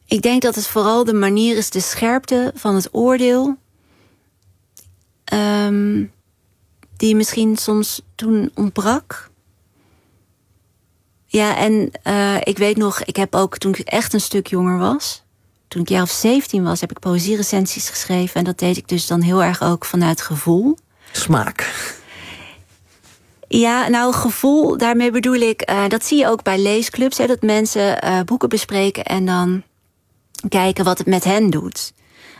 Ik denk dat het vooral de manier is, de scherpte van het oordeel, die misschien soms toen ontbrak. Ja, en ik weet nog, ik heb ook toen ik echt een stuk jonger was, toen ik jaar of 17 was, heb ik poëzierecensies geschreven. En dat deed ik dus dan heel erg ook vanuit gevoel. Smaak. Ja, nou, gevoel, daarmee bedoel ik, dat zie je ook bij leesclubs, hè, dat mensen boeken bespreken en dan kijken wat het met hen doet.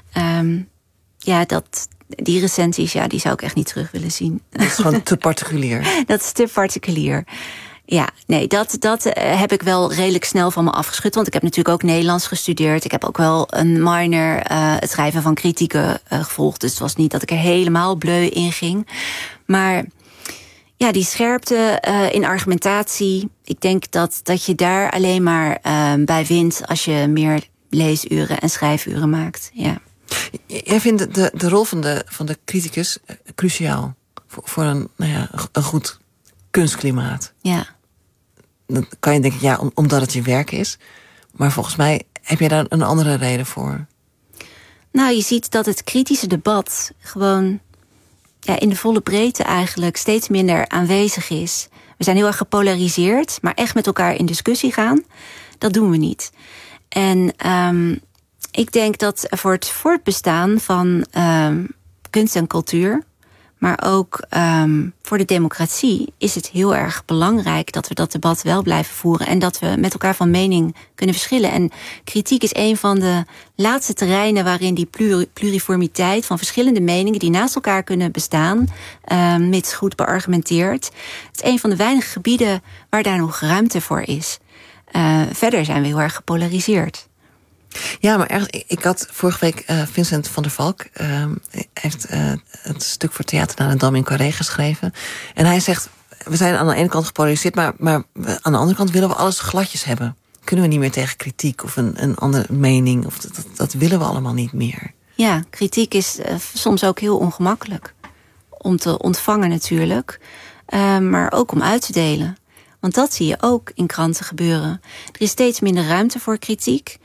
Die recensies, ja, die zou ik echt niet terug willen zien. Dat is gewoon te particulier. Dat is te particulier. Ja, nee, dat heb ik wel redelijk snel van me afgeschud. Want ik heb natuurlijk ook Nederlands gestudeerd. Ik heb ook wel een minor, het schrijven van kritieken gevolgd. Dus het was niet dat ik er helemaal bleu in ging. Maar ja, die scherpte in argumentatie, ik denk dat je daar alleen maar bij wint als je meer leesuren en schrijfuren maakt. Ja. Jij vindt de rol van de criticus cruciaal voor een goed kunstklimaat. Ja. Dan kan je denken, ja, omdat het je werk is. Maar volgens mij heb je daar een andere reden voor. Nou, je ziet dat het kritische debat gewoon in de volle breedte eigenlijk steeds minder aanwezig is. We zijn heel erg gepolariseerd, maar echt met elkaar in discussie gaan, dat doen we niet. En ik denk dat voor het voortbestaan van kunst en cultuur, maar ook voor de democratie is het heel erg belangrijk dat we dat debat wel blijven voeren en dat we met elkaar van mening kunnen verschillen. En kritiek is een van de laatste terreinen waarin die pluriformiteit van verschillende meningen die naast elkaar kunnen bestaan, mits goed beargumenteerd. Het is een van de weinige gebieden waar daar nog ruimte voor is. Verder zijn we heel erg gepolariseerd. Ja, maar ik had vorige week Vincent van der Valk heeft het stuk voor Theater naar de Dam in Carré geschreven. En hij zegt, we zijn aan de ene kant gepolariseerd, maar aan de andere kant willen we alles gladjes hebben. Kunnen we niet meer tegen kritiek of een andere mening, of dat willen we allemaal niet meer. Ja, kritiek is soms ook heel ongemakkelijk om te ontvangen natuurlijk, maar ook om uit te delen. Want dat zie je ook in kranten gebeuren. Er is steeds minder ruimte voor kritiek.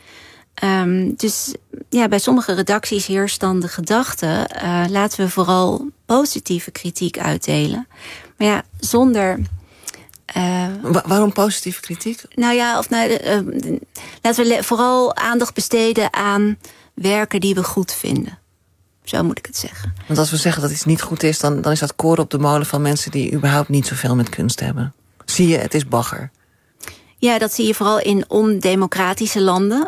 Dus ja, bij sommige redacties heerst dan de gedachte, laten we vooral positieve kritiek uitdelen. Maar ja, zonder waarom positieve kritiek? Nou ja, laten we vooral aandacht besteden aan werken die we goed vinden. Zo moet ik het zeggen. Want als we zeggen dat iets niet goed is, dan is dat koren op de molen van mensen die überhaupt niet zoveel met kunst hebben. Zie je, het is bagger. Ja, dat zie je vooral in ondemocratische landen.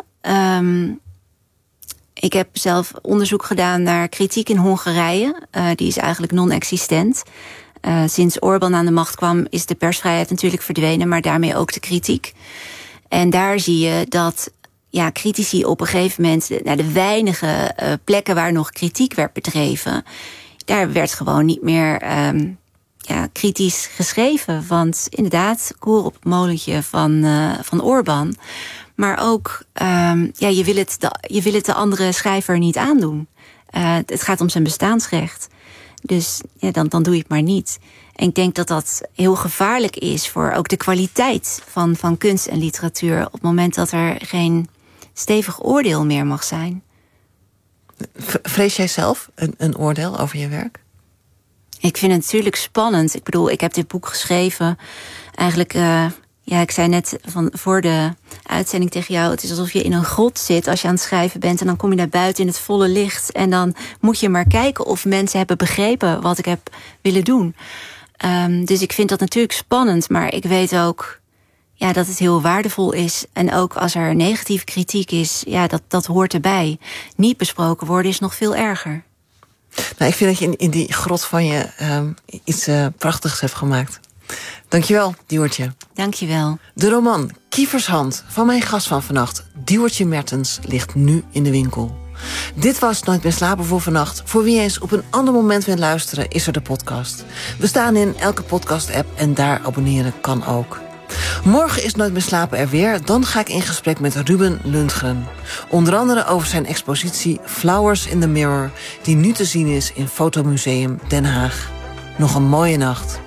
Ik heb zelf onderzoek gedaan naar kritiek in Hongarije. Die is eigenlijk non-existent. Sinds Orbán aan de macht kwam is de persvrijheid natuurlijk verdwenen, maar daarmee ook de kritiek. En daar zie je dat critici op een gegeven moment, naar de weinige plekken waar nog kritiek werd bedreven, daar werd gewoon niet meer kritisch geschreven. Want inderdaad, koor op het molentje van Orbán. Maar ook, je wil het de andere schrijver niet aandoen. Het gaat om zijn bestaansrecht. Dus dan doe je het maar niet. En ik denk dat dat heel gevaarlijk is voor ook de kwaliteit van kunst en literatuur, op het moment dat er geen stevig oordeel meer mag zijn. Vrees jij zelf een oordeel over je werk? Ik vind het natuurlijk spannend. Ik bedoel, ik heb dit boek geschreven. Eigenlijk, ik zei net voor de uitzending tegen jou, het is alsof je in een grot zit als je aan het schrijven bent. En dan kom je naar buiten in het volle licht. En dan moet je maar kijken of mensen hebben begrepen wat ik heb willen doen. Dus ik vind dat natuurlijk spannend. Maar ik weet ook dat het heel waardevol is. En ook als er negatieve kritiek is, dat hoort erbij. Niet besproken worden is nog veel erger. Nou, ik vind dat je in die grot van je iets prachtigs hebt gemaakt. Dankjewel, Diewertje. Dankjewel. De roman Kiefershand van mijn gast van vannacht, Diewertje Mertens, ligt nu in de winkel. Dit was Nooit meer slapen voor vannacht. Voor wie eens op een ander moment wil luisteren, is er de podcast. We staan in elke podcast-app en daar abonneren kan ook. Morgen is Nooit meer slapen er weer. Dan ga ik in gesprek met Ruben Lundgren. Onder andere over zijn expositie Flowers in the Mirror, die nu te zien is in Fotomuseum Den Haag. Nog een mooie nacht.